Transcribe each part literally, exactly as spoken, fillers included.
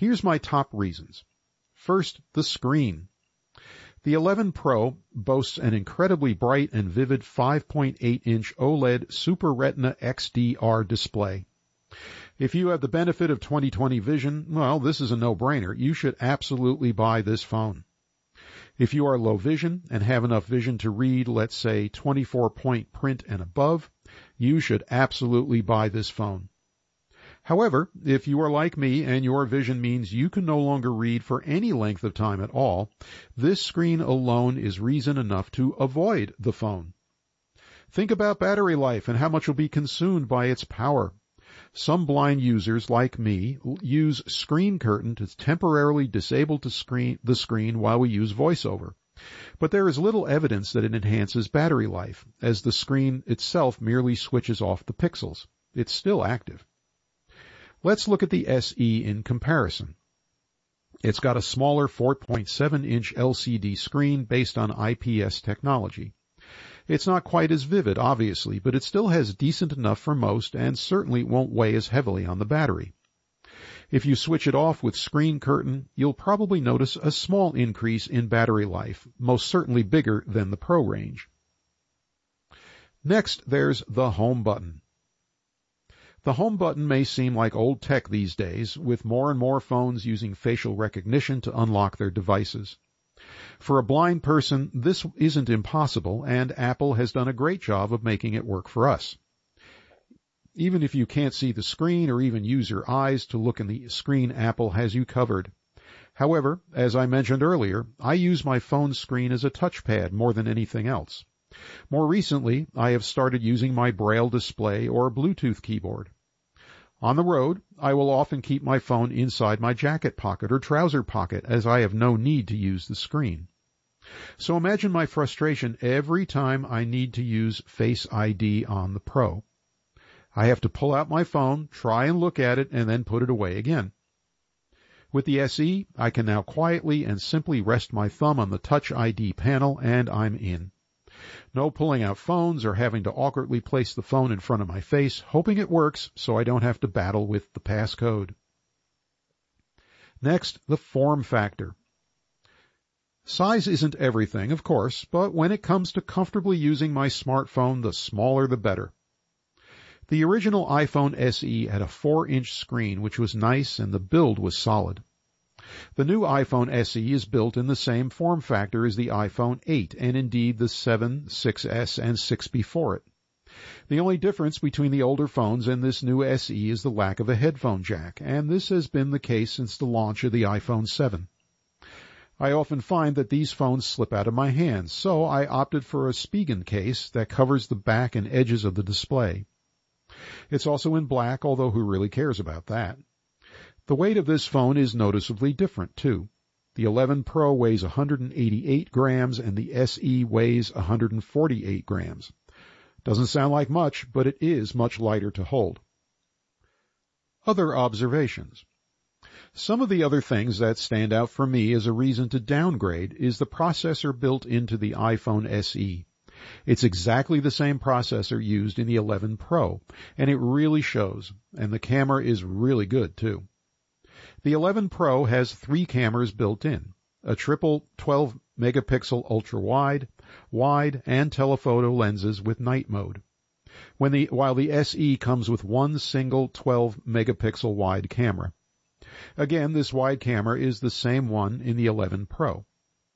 Here's my top reasons. First, the screen. The eleven Pro boasts an incredibly bright and vivid five point eight inch OLED Super Retina X D R display. If you have the benefit of twenty twenty vision, well, this is a no-brainer. You should absolutely buy this phone. If you are low vision and have enough vision to read, let's say, twenty-four point print and above, you should absolutely buy this phone. However, if you are like me and your vision means you can no longer read for any length of time at all, this screen alone is reason enough to avoid the phone. Think about battery life and how much will be consumed by its power. Some blind users like me use Screen Curtain to temporarily disable the screen, the screen while we use VoiceOver. But there is little evidence that it enhances battery life, as the screen itself merely switches off the pixels. It's still active. Let's look at the S E in comparison. It's got a smaller four point seven inch L C D screen based on I P S technology. It's not quite as vivid, obviously, but it still has decent enough for most and certainly won't weigh as heavily on the battery. If you switch it off with Screen Curtain, you'll probably notice a small increase in battery life, most certainly bigger than the Pro range. Next, there's the Home button. The Home button may seem like old tech these days, with more and more phones using facial recognition to unlock their devices. For a blind person, this isn't impossible, and Apple has done a great job of making it work for us. Even if you can't see the screen or even use your eyes to look in the screen, Apple has you covered. However, as I mentioned earlier, I use my phone screen as a touchpad more than anything else. More recently, I have started using my Braille display or Bluetooth keyboard. On the road, I will often keep my phone inside my jacket pocket or trouser pocket, as I have no need to use the screen. So imagine my frustration every time I need to use Face I D on the Pro. I have to pull out my phone, try and look at it, and then put it away again. With the S E, I can now quietly and simply rest my thumb on the Touch I D panel, and I'm in. No pulling out phones or having to awkwardly place the phone in front of my face, hoping it works so I don't have to battle with the passcode. Next, the form factor. Size isn't everything, of course, but when it comes to comfortably using my smartphone, the smaller the better. The original iPhone S E had a four inch screen, which was nice, and the build was solid. The new iPhone S E is built in the same form factor as the iPhone eight, and indeed the seven, six S, and six before it. The only difference between the older phones and this new S E is the lack of a headphone jack, and this has been the case since the launch of the iPhone seven. I often find that these phones slip out of my hands, so I opted for a Spigen case that covers the back and edges of the display. It's also in black, although who really cares about that? The weight of this phone is noticeably different, too. The eleven Pro weighs one hundred eighty-eight grams and the S E weighs one hundred forty-eight grams. Doesn't sound like much, but it is much lighter to hold. Other observations. Some of the other things that stand out for me as a reason to downgrade is the processor built into the iPhone S E. It's exactly the same processor used in the eleven Pro, and it really shows, and the camera is really good, too. The eleven Pro has three cameras built in, a triple twelve megapixel ultra-wide, wide, and telephoto lenses with night mode, when the, while the S E comes with one single twelve megapixel wide camera. Again, this wide camera is the same one in the eleven Pro.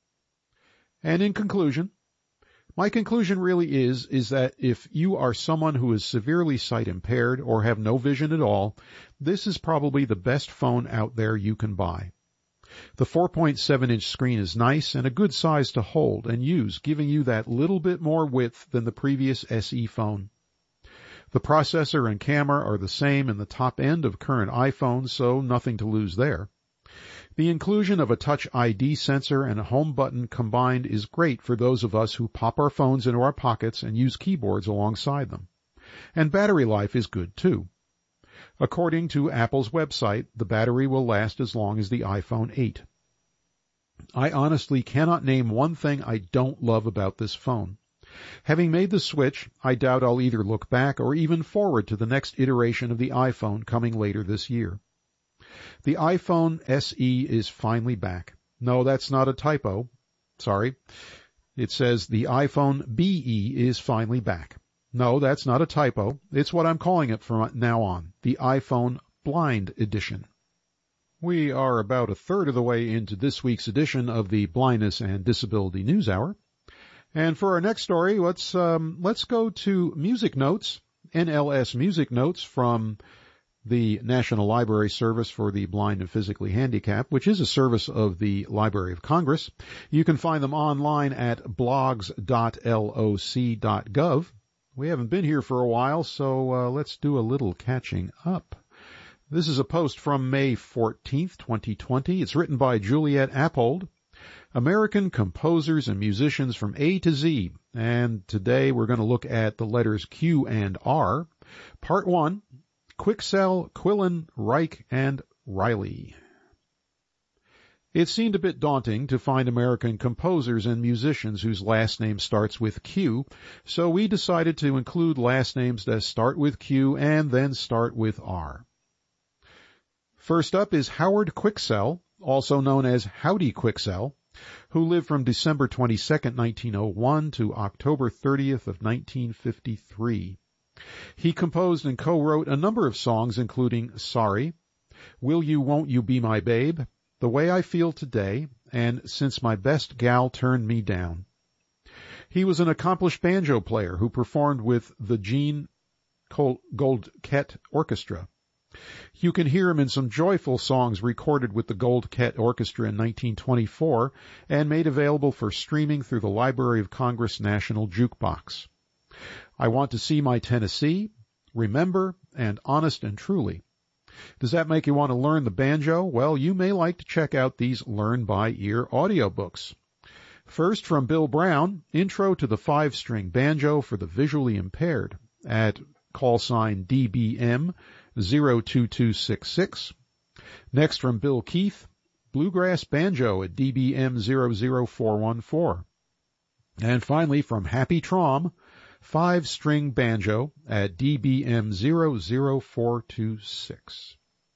And in conclusion, my conclusion really is, is that if you are someone who is severely sight impaired or have no vision at all, this is probably the best phone out there you can buy. The four point seven inch screen is nice and a good size to hold and use, giving you that little bit more width than the previous S E phone. The processor and camera are the same in the top end of current iPhones, so nothing to lose there. The inclusion of a Touch I D sensor and a home button combined is great for those of us who pop our phones into our pockets and use keyboards alongside them. And battery life is good too. According to Apple's website, the battery will last as long as the iPhone eight. I honestly cannot name one thing I don't love about this phone. Having made the switch, I doubt I'll either look back or even forward to the next iteration of the iPhone coming later this year. The iPhone S E is finally back. No, that's not a typo. Sorry. It says the iPhone B E is finally back. No, that's not a typo. It's what I'm calling it from now on. The iPhone Blind Edition. We are about a third of the way into this week's edition of the Blindness and Disability News Hour. And for our next story, let's um, let's go to Music Notes, N L S Music Notes from the National Library Service for the Blind and Physically Handicapped, which is a service of the Library of Congress. You can find them online at blogs dot L O C dot gov. We haven't been here for a while, so uh, let's do a little catching up. This is a post from May fourteenth, twenty twenty. It's written by Juliet Appold. American composers and musicians from A to Z. And today we're going to look at the letters Q and R. Part one, Quicksell, Quillen, Reich, and Riley. It seemed a bit daunting to find American composers and musicians whose last name starts with Q, so we decided to include last names that start with Q and then start with R. First up is Howard Quicksell, also known as Howdy Quicksell, who lived from December twenty-second, nineteen oh one to October thirtieth of nineteen fifty-three. He composed and co-wrote a number of songs including Sorry, Will You Won't You Be My Babe, The Way I Feel Today, and Since My Best Gal Turned Me Down. He was an accomplished banjo player who performed with the Jean Goldkette Orchestra. You can hear him in some joyful songs recorded with the Goldkette Orchestra in nineteen twenty-four and made available for streaming through the Library of Congress National Jukebox. I Want to See My Tennessee, Remember, and Honest and Truly. Does that make you want to learn the banjo? Well, you may like to check out these learn-by-ear audiobooks. First, from Bill Brown, Intro to the Five-String Banjo for the Visually Impaired at call sign D B M zero two two six six. Next from Bill Keith, Bluegrass Banjo at D B M zero zero four one four. And finally from Happy Traum, Five-String Banjo at D B M zero zero four two six.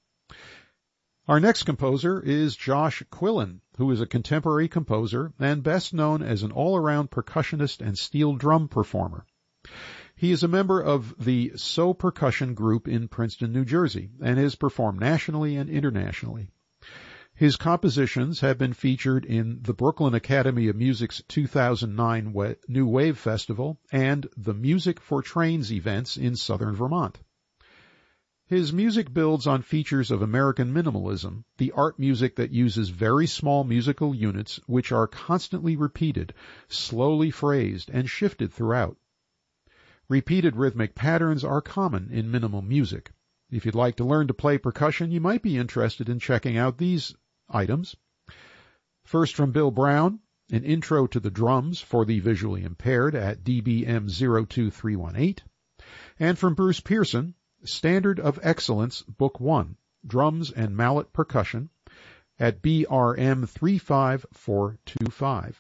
Our next composer is Josh Quillen, who is a contemporary composer and best known as an all-around percussionist and steel drum performer. He is a member of the So Percussion group in Princeton, New Jersey, and has performed nationally and internationally. His compositions have been featured in the Brooklyn Academy of Music's two thousand nine New Wave Festival and the Music for Trains events in southern Vermont. His music builds on features of American minimalism, the art music that uses very small musical units which are constantly repeated, slowly phrased, and shifted throughout. Repeated rhythmic patterns are common in minimal music. If you'd like to learn to play percussion, you might be interested in checking out these items. First from Bill Brown, an intro to the drums for the visually impaired at D B M zero two three one eight. And from Bruce Pearson, Standard of Excellence, Book one, Drums and Mallet Percussion at B R M three five four two five.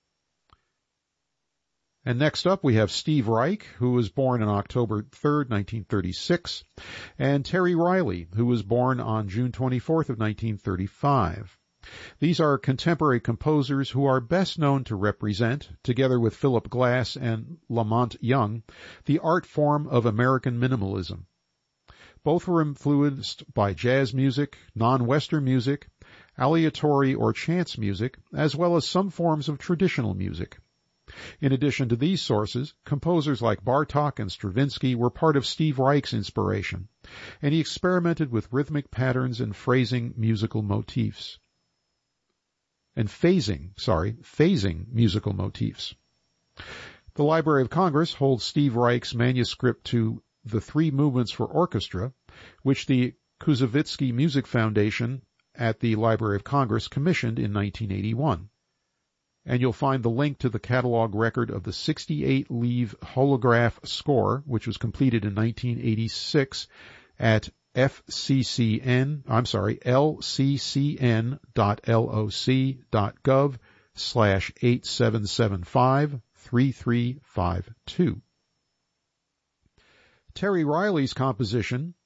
And next up we have Steve Reich, who was born on October third, nineteen thirty-six, and Terry Riley, who was born on June twenty-fourth of nineteen thirty-five. These are contemporary composers who are best known to represent, together with Philip Glass and Lamont Young, the art form of American minimalism. Both were influenced by jazz music, non-Western music, aleatory or chants music, as well as some forms of traditional music. In addition to these sources, composers like Bartók and Stravinsky were part of Steve Reich's inspiration, and he experimented with rhythmic patterns and phrasing musical motifs. And phasing, sorry, phasing musical motifs. The Library of Congress holds Steve Reich's manuscript to The Three Movements for Orchestra, which the Koussevitzky Music Foundation at the Library of Congress commissioned in nineteen eighty-one. And you'll find the link to the catalog record of the sixty-eight leave holograph score, which was completed in nineteen eighty-six at F C C N, I'm sorry, L C C N dot L O C dot gov slash eight seven seven five three three five two. Terry Riley's composition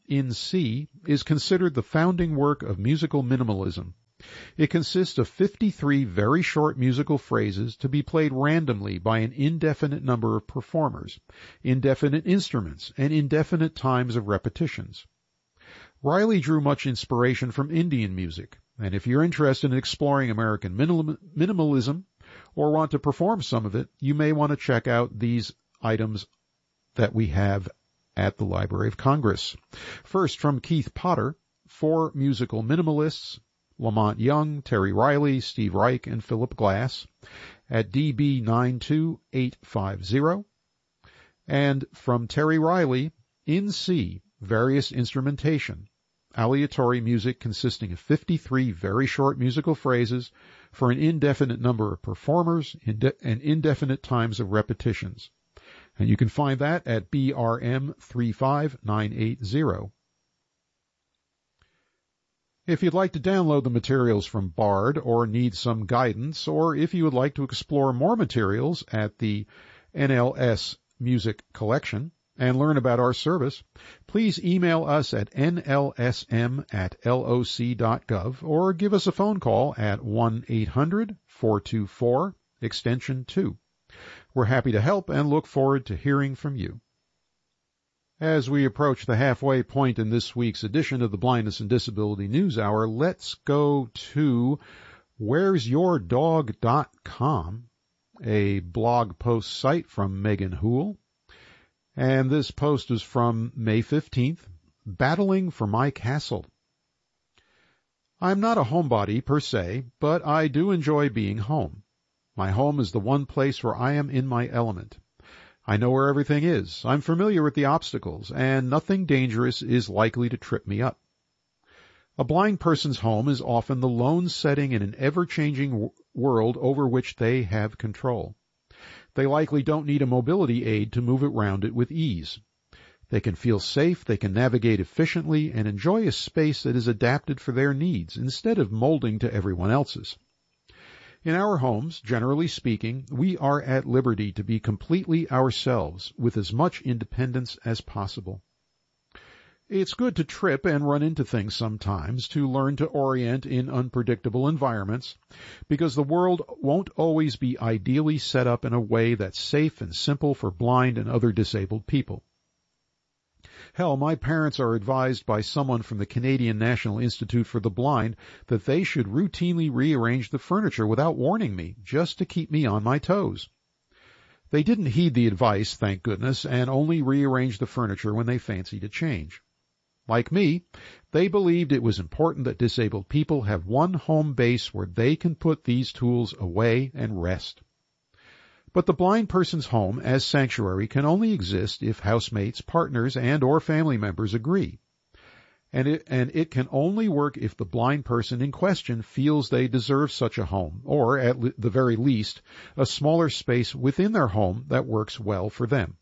in C, is considered the founding work of musical minimalism. It consists of fifty-three very short musical phrases to be played randomly by an indefinite number of performers, indefinite instruments, and indefinite times of repetitions. Riley drew much inspiration from Indian music, and if you're interested in exploring American minimal- minimalism or want to perform some of it, you may want to check out these items that we have at the Library of Congress. First, from Keith Potter, four musical minimalists, Lamont Young, Terry Riley, Steve Reich, and Philip Glass, at D B nine two eight five zero. And from Terry Riley, in C, various instrumentation, aleatory music consisting of fifty-three very short musical phrases for an indefinite number of performers inde- and indefinite times of repetitions. And you can find that at B R M three five nine eight zero. If you'd like to download the materials from Bard or need some guidance, or if you would like to explore more materials at the N L S Music Collection and learn about our service, please email us at N L S M at L O C dot gov or give us a phone call at one eight hundred four two four extension two. We're happy to help and look forward to hearing from you. As we approach the halfway point in this week's edition of the Blindness and Disability News Hour, let's go to where's your dog dot com, a blog post site from Megan Hoole. And this post is from May fifteenth, Battling for My Castle. I'm not a homebody per se, but I do enjoy being home. My home is the one place where I am in my element. I know where everything is. I'm familiar with the obstacles, and nothing dangerous is likely to trip me up. A blind person's home is often the lone setting in an ever-changing w- world over which they have control. They likely don't need a mobility aid to move around it with ease. They can feel safe, they can navigate efficiently, and enjoy a space that is adapted for their needs instead of molding to everyone else's. In our homes, generally speaking, we are at liberty to be completely ourselves with as much independence as possible. It's good to trip and run into things sometimes, to learn to orient in unpredictable environments, because the world won't always be ideally set up in a way that's safe and simple for blind and other disabled people. Hell, my parents are advised by someone from the Canadian National Institute for the Blind that they should routinely rearrange the furniture without warning me, just to keep me on my toes. They didn't heed the advice, thank goodness, and only rearranged the furniture when they fancied a change. Like me, they believed it was important that disabled people have one home base where they can put these tools away and rest. But the blind person's home as sanctuary can only exist if housemates, partners, and or family members agree. And it, and it can only work if the blind person in question feels they deserve such a home, or at le- the very least, a smaller space within their home that works well for them.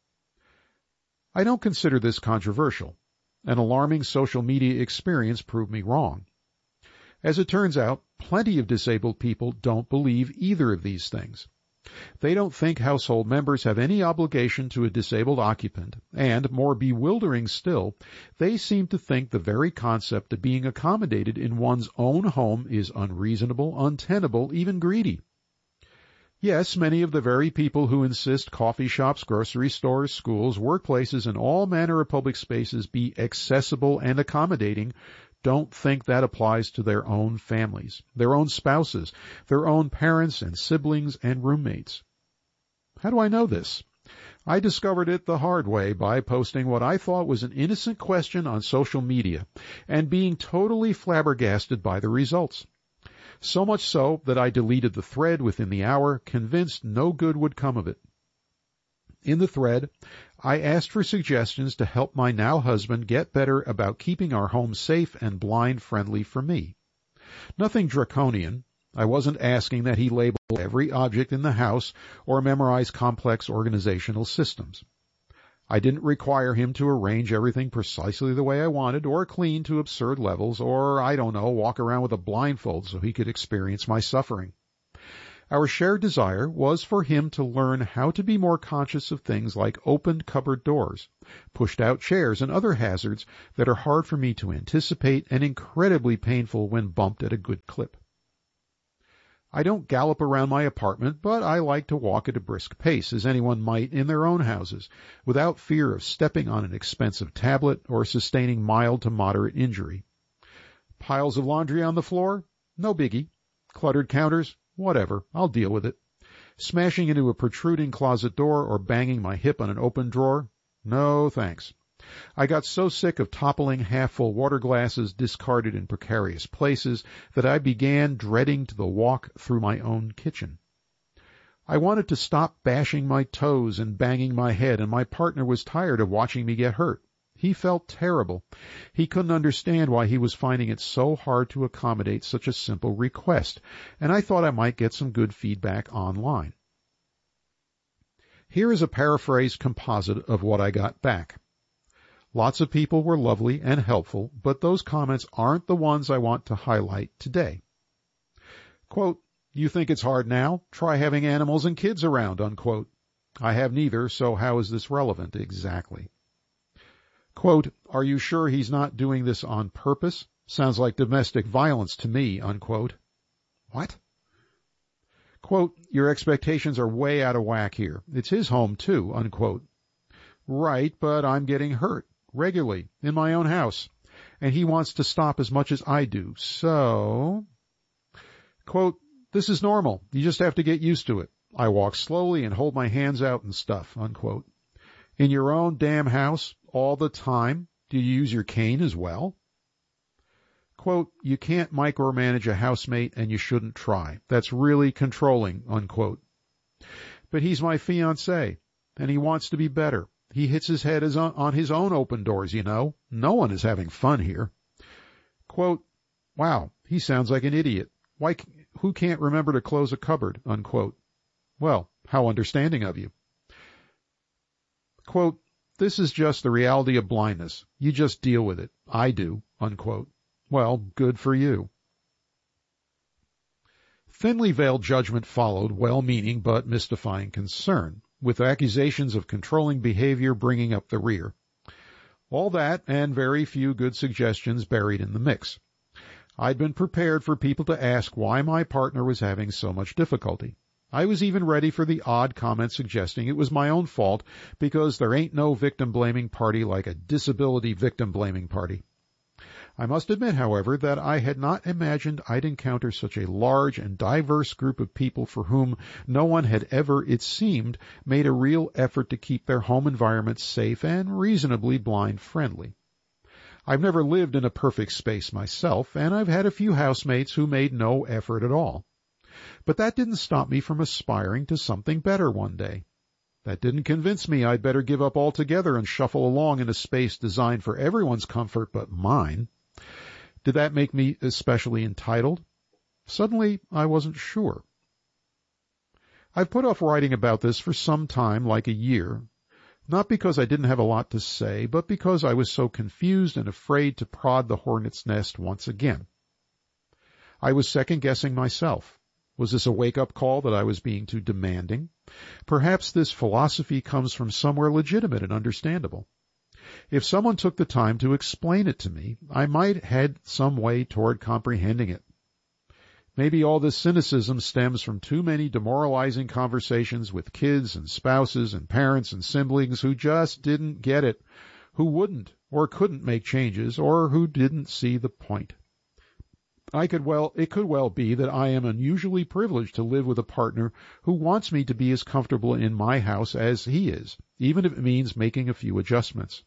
I don't consider this controversial. An alarming social media experience proved me wrong. As it turns out, plenty of disabled people don't believe either of these things. They don't think household members have any obligation to a disabled occupant, and, more bewildering still, they seem to think the very concept of being accommodated in one's own home is unreasonable, untenable, even greedy. Yes, many of the very people who insist coffee shops, grocery stores, schools, workplaces, and all manner of public spaces be accessible and accommodating don't think that applies to their own families, their own spouses, their own parents and siblings and roommates. How do I know this? I discovered it the hard way by posting what I thought was an innocent question on social media and being totally flabbergasted by the results. So much so that I deleted the thread within the hour, convinced no good would come of it. In the thread, I asked for suggestions to help my now husband get better about keeping our home safe and blind-friendly for me. Nothing draconian. I wasn't asking that he label every object in the house or memorize complex organizational systems. I didn't require him to arrange everything precisely the way I wanted, or clean to absurd levels, or, I don't know, walk around with a blindfold so he could experience my suffering. Our shared desire was for him to learn how to be more conscious of things like opened cupboard doors, pushed-out chairs, and other hazards that are hard for me to anticipate and incredibly painful when bumped at a good clip. I don't gallop around my apartment, but I like to walk at a brisk pace, as anyone might in their own houses, without fear of stepping on an expensive tablet or sustaining mild to moderate injury. Piles of laundry on the floor? No biggie. Cluttered counters? Whatever, I'll deal with it. Smashing into a protruding closet door or banging my hip on an open drawer? No, thanks. I got so sick of toppling half-full water glasses discarded in precarious places that I began dreading the walk through my own kitchen. I wanted to stop bashing my toes and banging my head, and my partner was tired of watching me get hurt. He felt terrible. He couldn't understand why he was finding it so hard to accommodate such a simple request, and I thought I might get some good feedback online. Here is a paraphrased composite of what I got back. Lots of people were lovely and helpful, but those comments aren't the ones I want to highlight today. Quote, you think it's hard now? Try having animals and kids around, unquote. I have neither, so how is this relevant exactly? Quote, are you sure he's not doing this on purpose? Sounds like domestic violence to me, unquote. What? Quote, your expectations are way out of whack here. It's his home too, unquote. Right, but I'm getting hurt regularly in my own house, and he wants to stop as much as I do, so... Quote, this is normal. You just have to get used to it. I walk slowly and hold my hands out and stuff, unquote. In your own damn house, all the time, do you use your cane as well? Quote, you can't micromanage a housemate and you shouldn't try. That's really controlling, unquote. But he's my fiancé, and he wants to be better. He hits his head on his own open doors, you know. No one is having fun here. Quote, wow, he sounds like an idiot. Why, who can't remember to close a cupboard, unquote. Well, how understanding of you. Quote, this is just the reality of blindness. You just deal with it. I do, unquote. Well, good for you. Thinly veiled judgment followed, well-meaning but mystifying concern, with accusations of controlling behavior bringing up the rear. All that and very few good suggestions buried in the mix. I'd been prepared for people to ask why my partner was having so much difficulty. I was even ready for the odd comment suggesting it was my own fault because there ain't no victim-blaming party like a disability victim-blaming party. I must admit, however, that I had not imagined I'd encounter such a large and diverse group of people for whom no one had ever, it seemed, made a real effort to keep their home environments safe and reasonably blind-friendly. I've never lived in a perfect space myself, and I've had a few housemates who made no effort at all. But that didn't stop me from aspiring to something better one day. That didn't convince me I'd better give up altogether and shuffle along in a space designed for everyone's comfort but mine. Did that make me especially entitled? Suddenly, I wasn't sure. I've put off writing about this for some time, like a year, not because I didn't have a lot to say, but because I was so confused and afraid to prod the hornet's nest once again. I was second-guessing myself. Was this a wake-up call that I was being too demanding? Perhaps this philosophy comes from somewhere legitimate and understandable. If someone took the time to explain it to me, I might head some way toward comprehending it. Maybe all this cynicism stems from too many demoralizing conversations with kids and spouses and parents and siblings who just didn't get it, who wouldn't or couldn't make changes, or who didn't see the point. I could well, it could well be that I am unusually privileged to live with a partner who wants me to be as comfortable in my house as he is, even if it means making a few adjustments.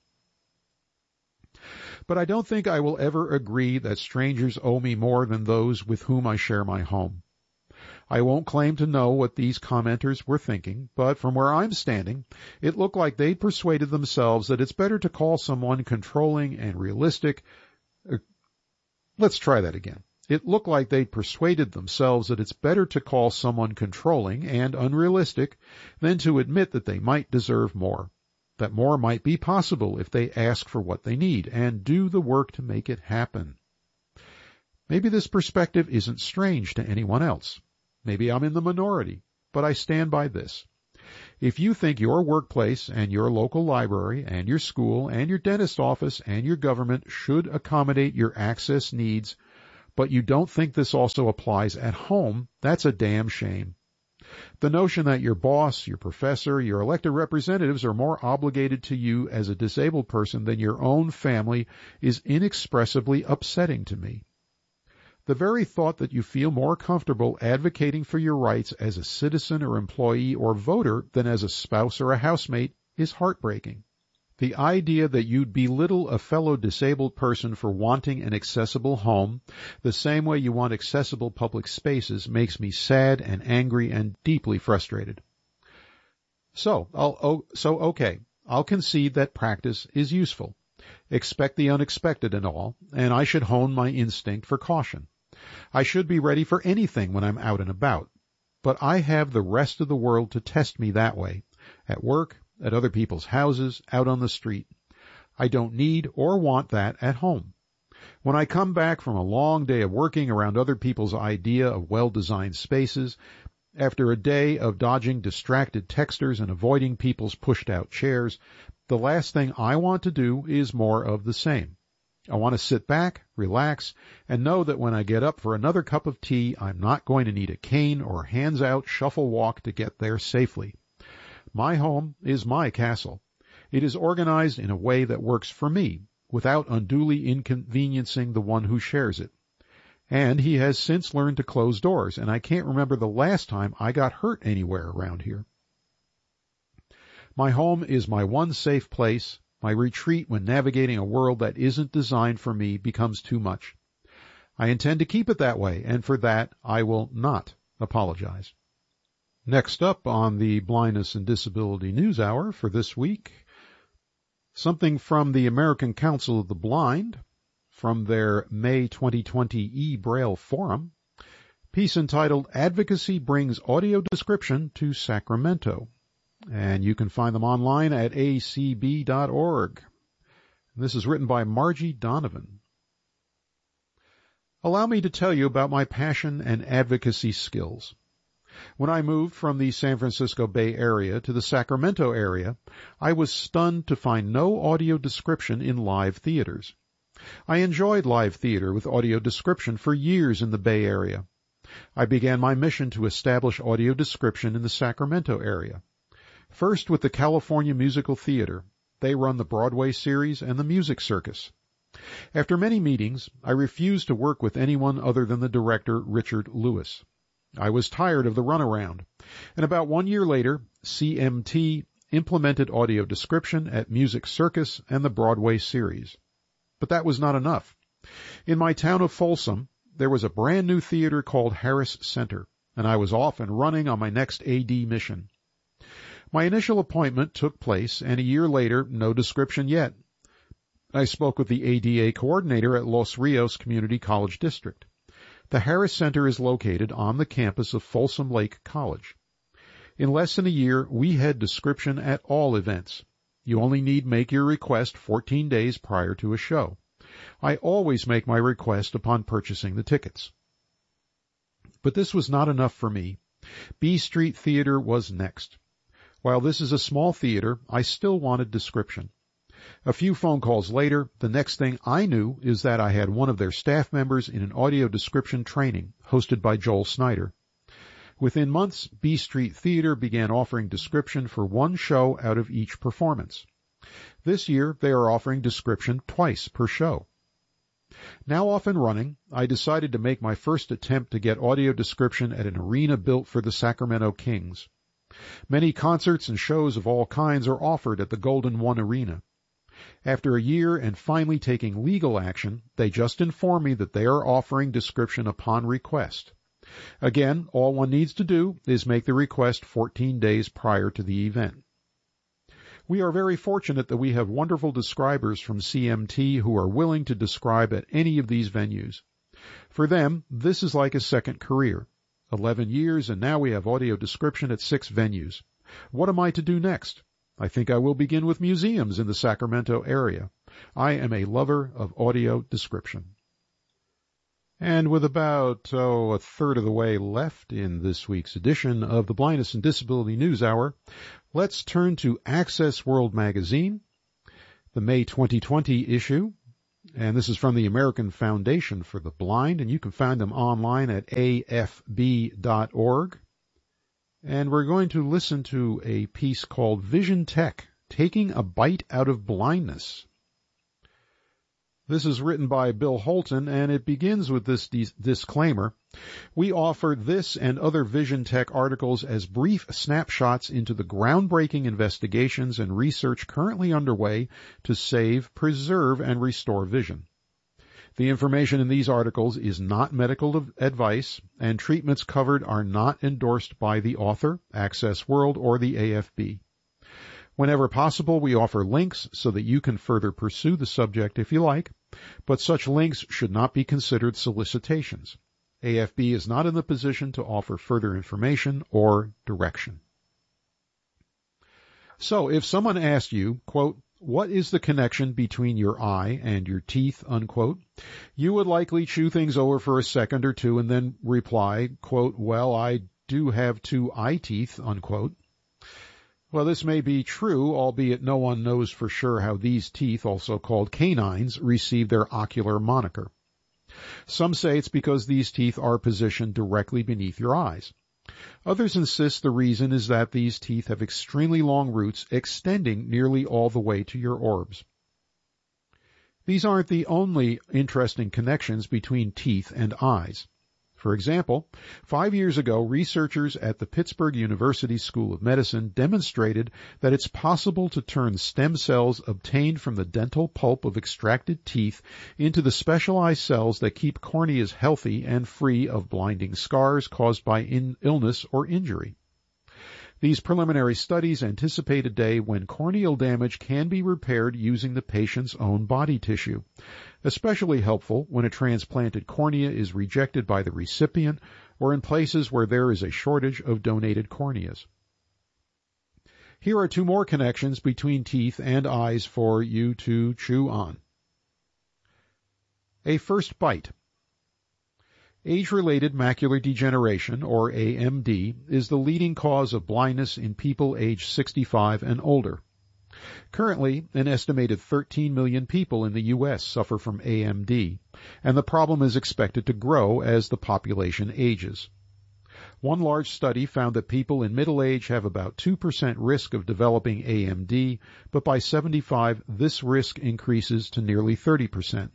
But I don't think I will ever agree that strangers owe me more than those with whom I share my home. I won't claim to know what these commenters were thinking, but from where I'm standing, it looked like they'd persuaded themselves that it's better to call someone controlling and realistic. Uh, let's try that again. It looked like they'd persuaded themselves that it's better to call someone controlling and unrealistic than to admit that they might deserve more, that more might be possible if they ask for what they need and do the work to make it happen. Maybe this perspective isn't strange to anyone else. Maybe I'm in the minority, but I stand by this. If you think your workplace and your local library and your school and your dentist office and your government should accommodate your access needs, but you don't think this also applies at home, that's a damn shame. The notion that your boss, your professor, your elected representatives are more obligated to you as a disabled person than your own family is inexpressibly upsetting to me. The very thought that you feel more comfortable advocating for your rights as a citizen or employee or voter than as a spouse or a housemate is heartbreaking. The idea that you'd belittle a fellow disabled person for wanting an accessible home the same way you want accessible public spaces makes me sad and angry and deeply frustrated. So, I'll, oh, so okay, I'll concede that practice is useful. Expect the unexpected and all, and I should hone my instinct for caution. I should be ready for anything when I'm out and about. But I have the rest of the world to test me that way, at work, at other people's houses, out on the street. I don't need or want that at home. When I come back from a long day of working around other people's idea of well-designed spaces, after a day of dodging distracted texters and avoiding people's pushed-out chairs, the last thing I want to do is more of the same. I want to sit back, relax, and know that when I get up for another cup of tea, I'm not going to need a cane or hands-out shuffle walk to get there safely. My home is my castle. It is organized in a way that works for me, without unduly inconveniencing the one who shares it. And he has since learned to close doors, and I can't remember the last time I got hurt anywhere around here. My home is my one safe place. My retreat when navigating a world that isn't designed for me becomes too much. I intend to keep it that way, and for that I will not apologize. Next up on the Blindness and Disability News Hour for this week, something from the American Council of the Blind, from their May twenty twenty e-Braille Forum, piece entitled Advocacy Brings Audio Description to Sacramento. And you can find them online at a c b dot org. This is written by Margie Donovan. Allow me to tell you about my passion and advocacy skills. When I moved from the San Francisco Bay Area to the Sacramento area, I was stunned to find no audio description in live theaters. I enjoyed live theater with audio description for years in the Bay Area. I began my mission to establish audio description in the Sacramento area. First with the California Musical Theater. They run the Broadway series and the Music Circus. After many meetings, I refused to work with anyone other than the director, Richard Lewis. I was tired of the runaround, and about one year later, C M T implemented audio description at Music Circus and the Broadway series. But that was not enough. In my town of Folsom, there was a brand new theater called Harris Center, and I was off and running on my next A D mission. My initial appointment took place, and a year later, no description yet. I spoke with the A D A coordinator at Los Rios Community College District. The Harris Center is located on the campus of Folsom Lake College. In less than a year, we had description at all events. You only need make your request fourteen days prior to a show. I always make my request upon purchasing the tickets. But this was not enough for me. B Street Theater was next. While this is a small theater, I still wanted description. A few phone calls later, the next thing I knew is that I had one of their staff members in an audio description training hosted by Joel Snyder. Within months, B Street Theater began offering description for one show out of each performance. This year, they are offering description twice per show. Now off and running, I decided to make my first attempt to get audio description at an arena built for the Sacramento Kings. Many concerts and shows of all kinds are offered at the Golden One Arena. After a year and finally taking legal action, they just informed me that they are offering description upon request. Again, all one needs to do is make the request fourteen days prior to the event. We are very fortunate that we have wonderful describers from C M T who are willing to describe at any of these venues. For them, this is like a second career. Eleven years, and now we have audio description at six venues. What am I to do next? I think I will begin with museums in the Sacramento area. I am a lover of audio description. And with about oh, a third of the way left in this week's edition of the Blindness and Disability News Hour, let's turn to Access World Magazine, the May twenty twenty issue. And this is from the American Foundation for the Blind, and you can find them online at A F B dot org. And we're going to listen to a piece called Vision Tech, Taking a Bite Out of Blindness. This is written by Bill Holton, and it begins with this dis- disclaimer. We offer this and other Vision Tech articles as brief snapshots into the groundbreaking investigations and research currently underway to save, preserve, and restore vision. The information in these articles is not medical advice, and treatments covered are not endorsed by the author, Access World, or the A F B. Whenever possible, we offer links so that you can further pursue the subject if you like, but such links should not be considered solicitations. A F B is not in the position to offer further information or direction. So, if someone asked you, quote, what is the connection between your eye and your teeth, unquote, you would likely chew things over for a second or two and then reply, quote, well, I do have two eye teeth, unquote. Well, this may be true, albeit no one knows for sure how these teeth, also called canines, receive their ocular moniker. Some say it's because these teeth are positioned directly beneath your eyes. Others insist the reason is that these teeth have extremely long roots extending nearly all the way to your orbs. These aren't the only interesting connections between teeth and eyes. For example, five years ago, researchers at the Pittsburgh University School of Medicine demonstrated that it's possible to turn stem cells obtained from the dental pulp of extracted teeth into the specialized cells that keep corneas healthy and free of blinding scars caused by in- illness or injury. These preliminary studies anticipate a day when corneal damage can be repaired using the patient's own body tissue, especially helpful when a transplanted cornea is rejected by the recipient or in places where there is a shortage of donated corneas. Here are two more connections between teeth and eyes for you to chew on. A first bite. Age-related macular degeneration, or A M D, is the leading cause of blindness in people aged sixty-five and older. Currently, an estimated thirteen million people in the U S suffer from A M D, and the problem is expected to grow as the population ages. One large study found that people in middle age have about two percent risk of developing A M D, but by seventy-five, this risk increases to nearly thirty percent.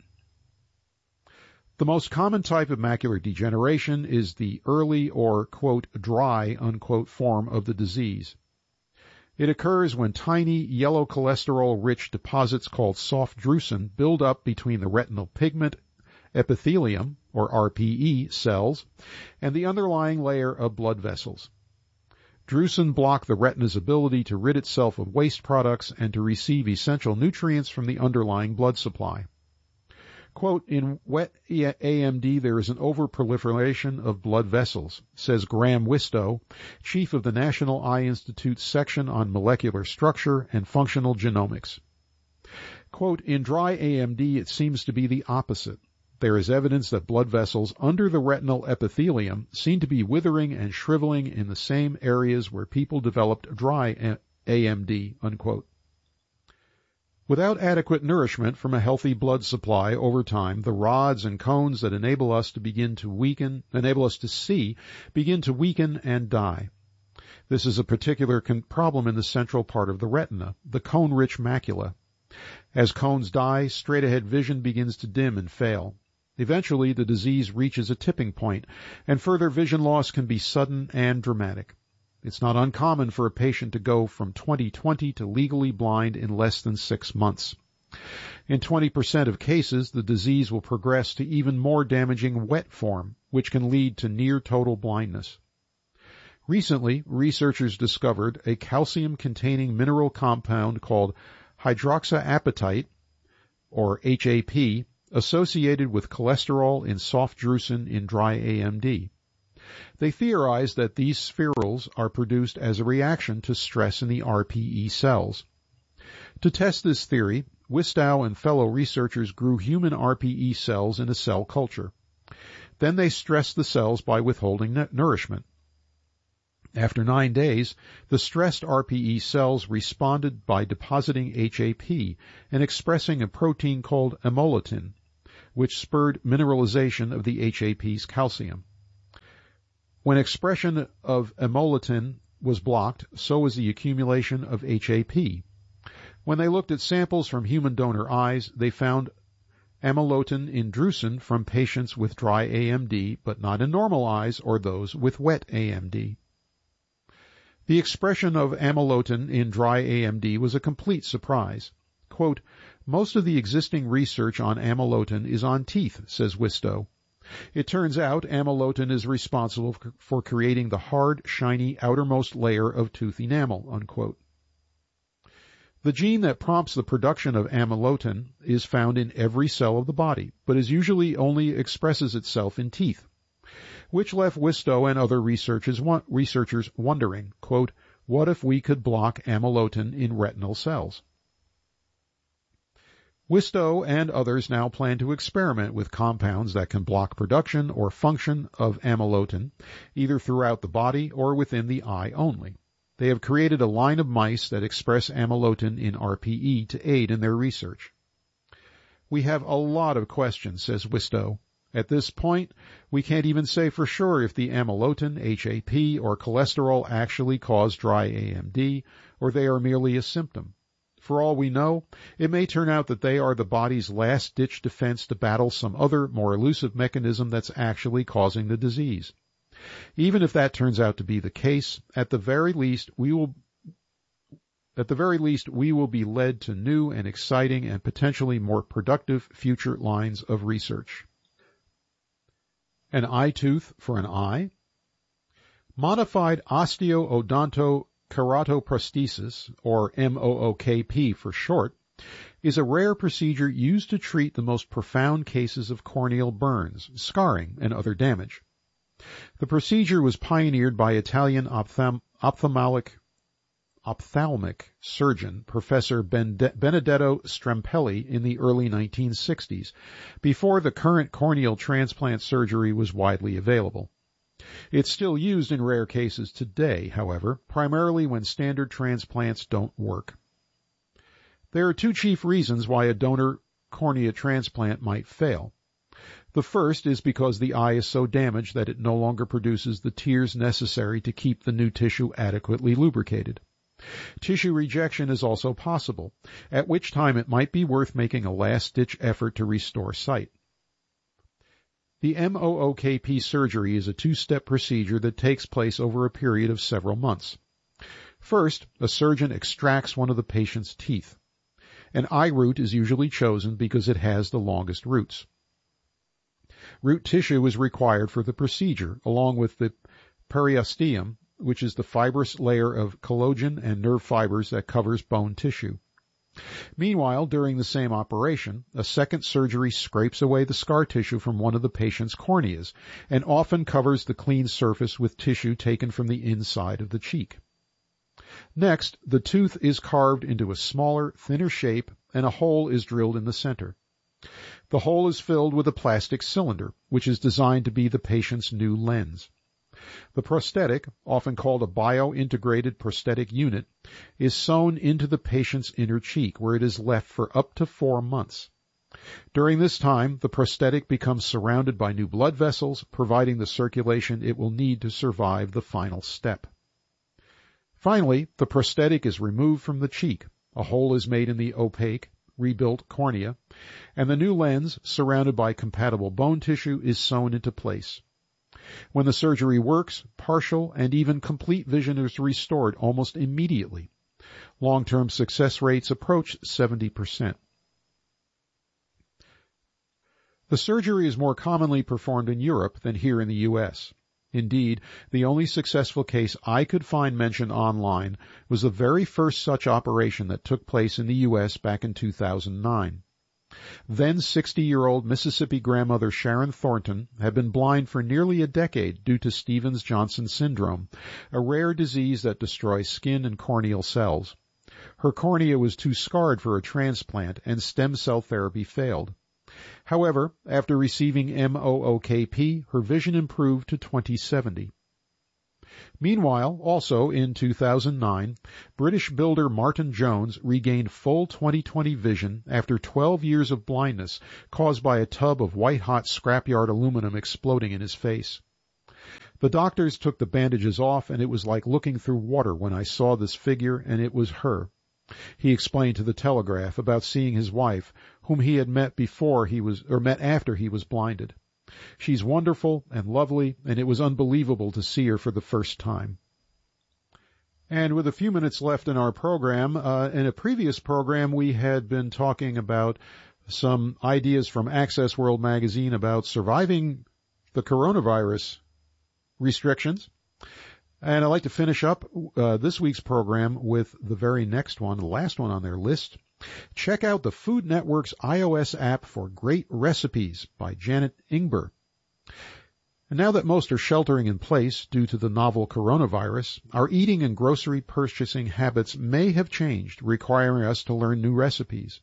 The most common type of macular degeneration is the early or, quote, dry, unquote, form of the disease. It occurs when tiny yellow cholesterol-rich deposits called soft drusen build up between the retinal pigment epithelium, or R P E, cells and the underlying layer of blood vessels. Drusen block the retina's ability to rid itself of waste products and to receive essential nutrients from the underlying blood supply. Quote, in wet A M D there is an overproliferation of blood vessels, says Graham Wistow, chief of the National Eye Institute's section on molecular structure and functional genomics. Quote, in dry A M D it seems to be the opposite. There is evidence that blood vessels under the retinal epithelium seem to be withering and shriveling in the same areas where people developed dry A M D, unquote. Without adequate nourishment from a healthy blood supply over time, the rods and cones that enable us to begin to weaken, enable us to see, begin to weaken and die. This is a particular con- problem in the central part of the retina, the cone-rich macula. As cones die, straight-ahead vision begins to dim and fail. Eventually, the disease reaches a tipping point, and further vision loss can be sudden and dramatic. It's not uncommon for a patient to go from twenty twenty to legally blind in less than six months. In twenty percent of cases, the disease will progress to even more damaging wet form, which can lead to near total blindness. Recently, researchers discovered a calcium-containing mineral compound called hydroxyapatite, or H A P, associated with cholesterol in soft drusen in dry A M D. They theorized that these spherules are produced as a reaction to stress in the R P E cells. To test this theory, Wistow and fellow researchers grew human R P E cells in a cell culture. Then they stressed the cells by withholding nourishment. After nine days, the stressed R P E cells responded by depositing H A P and expressing a protein called amylotin, which spurred mineralization of the H A P's calcium. When expression of amylotin was blocked, so was the accumulation of H A P. When they looked at samples from human donor eyes, they found amylotin in drusen from patients with dry A M D, but not in normal eyes or those with wet A M D. The expression of amylotin in dry A M D was a complete surprise. Quote, "Most of the existing research on amylotin is on teeth," says Wistow. "It turns out amylotin is responsible for creating the hard, shiny outermost layer of tooth enamel." Unquote. The gene that prompts the production of amylotin is found in every cell of the body, but is usually only expresses itself in teeth, which left Wistow and other researchers, researchers wondering, quote, "What if we could block amylotin in retinal cells?" Wistow and others now plan to experiment with compounds that can block production or function of amylotin, either throughout the body or within the eye only. They have created a line of mice that express amylotin in R P E to aid in their research. "We have a lot of questions," says Wistow. "At this point, we can't even say for sure if the amylotin, H A P, or cholesterol actually cause dry A M D, or they are merely a symptom. For all we know, it may turn out that they are the body's last-ditch defense to battle some other, more elusive mechanism that's actually causing the disease. Even if that turns out to be the case, at the very least, we will At the very least, we will be led to new and exciting and potentially more productive future lines of research." An eye tooth for an eye? Modified osteoodontokeratoprosthesis, or M O O K P for short, is a rare procedure used to treat the most profound cases of corneal burns, scarring, and other damage. The procedure was pioneered by Italian ophthalm- ophthalmic, ophthalmic surgeon Professor Benedetto Strempelli in the early nineteen sixties, before the current corneal transplant surgery was widely available. It's still used in rare cases today, however, primarily when standard transplants don't work. There are two chief reasons why a donor cornea transplant might fail. The first is because the eye is so damaged that it no longer produces the tears necessary to keep the new tissue adequately lubricated. Tissue rejection is also possible, at which time it might be worth making a last-ditch effort to restore sight. The M O O K P surgery is a two-step procedure that takes place over a period of several months. First, a surgeon extracts one of the patient's teeth. An eye root is usually chosen because it has the longest roots. Root tissue is required for the procedure, along with the periosteum, which is the fibrous layer of collagen and nerve fibers that covers bone tissue. Meanwhile, during the same operation, a second surgery scrapes away the scar tissue from one of the patient's corneas and often covers the clean surface with tissue taken from the inside of the cheek. Next, the tooth is carved into a smaller, thinner shape, and a hole is drilled in the center. The hole is filled with a plastic cylinder, which is designed to be the patient's new lens. The prosthetic, often called a bio-integrated prosthetic unit, is sewn into the patient's inner cheek, where it is left for up to four months. During this time, the prosthetic becomes surrounded by new blood vessels, providing the circulation it will need to survive the final step. Finally, the prosthetic is removed from the cheek. A hole is made in the opaque, rebuilt cornea, and the new lens, surrounded by compatible bone tissue, is sewn into place. When the surgery works, partial and even complete vision is restored almost immediately. Long-term success rates approach seventy percent. The surgery is more commonly performed in Europe than here in the U S. Indeed, the only successful case I could find mentioned online was the very first such operation that took place in the U S back in two thousand nine. Then sixty-year-old Mississippi grandmother Sharon Thornton had been blind for nearly a decade due to Stevens-Johnson syndrome, a rare disease that destroys skin and corneal cells. Her cornea was too scarred for a transplant, and stem cell therapy failed. However, after receiving M O O K P, her vision improved to twenty seventy. Meanwhile, also in two thousand nine, British builder Martin Jones regained full twenty twenty vision after twelve years of blindness caused by a tub of white-hot scrapyard aluminum exploding in his face. The doctors took the bandages off, and it was like looking through water when I saw this figure, and it was her. He explained to the Telegraph about seeing his wife, whom he had met before he was, or met after he was blinded. She's wonderful and lovely, and it was unbelievable to see her for the first time. And with a few minutes left in our program, uh, in a previous program we had been talking about some ideas from Access World magazine about surviving the coronavirus restrictions. And I'd like to finish up uh, this week's program with the very next one, the last one on their list. Check out the Food Network's iOS app for great recipes by Janet Ingber. And now that most are sheltering in place due to the novel coronavirus, our eating and grocery purchasing habits may have changed, requiring us to learn new recipes.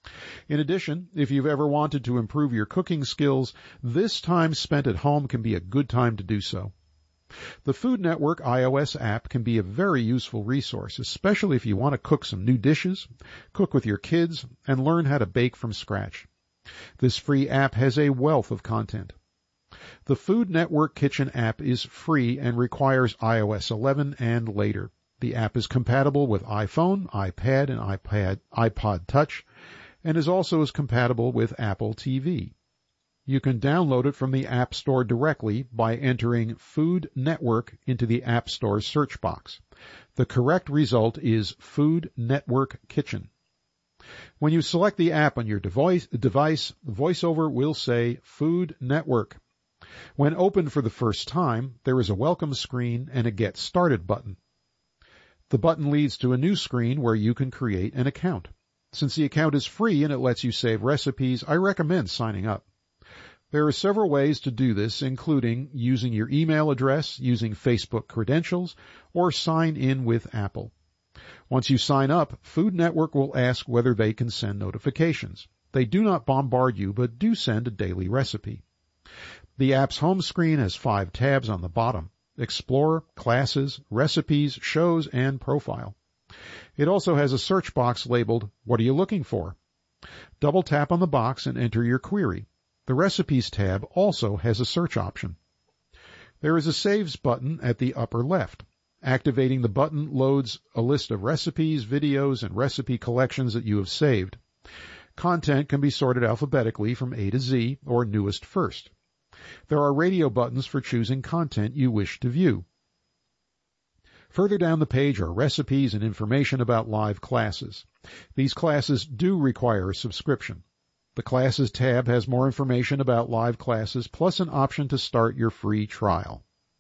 In addition, if you've ever wanted to improve your cooking skills, this time spent at home can be a good time to do so. The Food Network iOS app can be a very useful resource, especially if you want to cook some new dishes, cook with your kids, and learn how to bake from scratch. This free app has a wealth of content. The Food Network Kitchen app is free and requires i O S eleven and later. The app is compatible with iPhone, iPad, and iPad, iPod Touch, and is also as compatible with Apple T V. You can download it from the App Store directly by entering Food Network into the App Store search box. The correct result is Food Network Kitchen. When you select the app on your device, device, the voiceover will say Food Network. When opened for the first time, there is a welcome screen and a Get Started button. The button leads to a new screen where you can create an account. Since the account is free and it lets you save recipes, I recommend signing up. There are several ways to do this, including using your email address, using Facebook credentials, or sign in with Apple. Once you sign up, Food Network will ask whether they can send notifications. They do not bombard you, but do send a daily recipe. The app's home screen has five tabs on the bottom: Explore, Classes, Recipes, Shows, and Profile. It also has a search box labeled, What are you looking for? Double tap on the box and enter your query. The Recipes tab also has a search option. There is a Saves button at the upper left. Activating the button loads a list of recipes, videos, and recipe collections that you have saved. Content can be sorted alphabetically from A to Z or newest first. There are radio buttons for choosing content you wish to view. Further down the page are recipes and information about live classes. These classes do require a subscription. The Classes tab has more information about live classes, plus an option to start your free trial.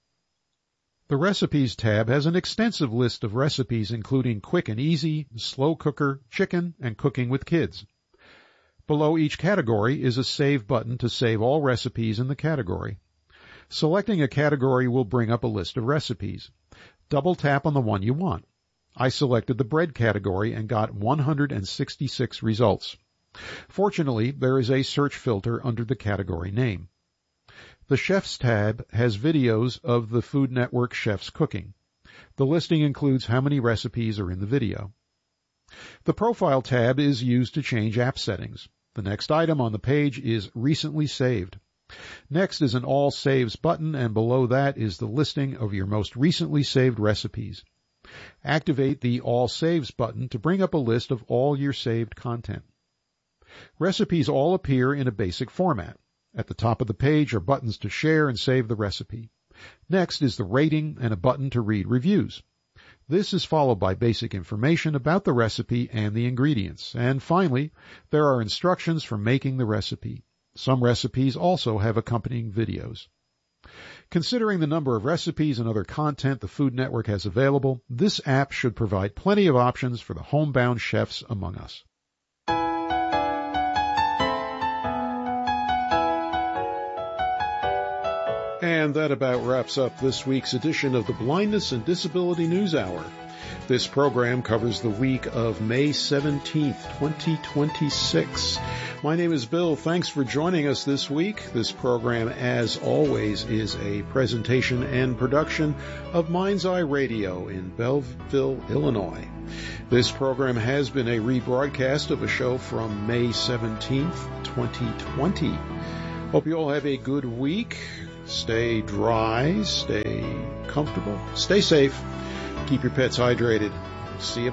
The Recipes tab has an extensive list of recipes including quick and easy, slow cooker, chicken, and cooking with kids. Below each category is a Save button to save all recipes in the category. Selecting a category will bring up a list of recipes. Double tap on the one you want. I selected the bread category and got one hundred sixty-six results. Fortunately, there is a search filter under the category name. The Chefs tab has videos of the Food Network chefs cooking. The listing includes how many recipes are in the video. The Profile tab is used to change app settings. The next item on the page is Recently Saved. Next is an All Saves button, and below that is the listing of your most recently saved recipes. Activate the All Saves button to bring up a list of all your saved content. Recipes all appear in a basic format. At the top of the page are buttons to share and save the recipe. Next is the rating and a button to read reviews. This is followed by basic information about the recipe and the ingredients. And finally, there are instructions for making the recipe. Some recipes also have accompanying videos. Considering the number of recipes and other content the Food Network has available, this app should provide plenty of options for the homebound chefs among us. And that about wraps up this week's edition of the Blindness and Disability News Hour. This program covers the week of May seventeenth, twenty twenty-six. My name is Bill. Thanks for joining us this week. This program, as always, is a presentation and production of Mind's Eye Radio in Belleville, Illinois. This program has been a rebroadcast of a show from May seventeenth, twenty twenty. Hope you all have a good week. Stay dry, stay comfortable, stay safe, keep your pets hydrated. See you.